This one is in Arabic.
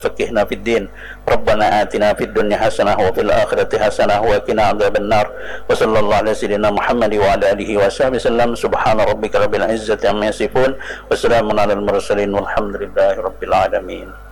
فقهنا في الدين. ربنا آتنا في الدنيا حسنة وفي الآخرة حسنة وقنا عذاب النار. وصلى الله على سيدنا محمد وعلى آله وصحبه وسلم. سبحان ربك رب العزة عما يصفون وسلام على المرسلين والحمد لله رب العالمين.